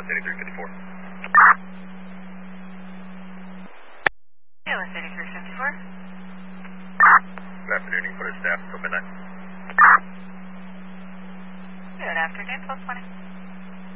8354. KLS 8354. Good afternoon, Eastport staff until midnight. Good afternoon, 1220.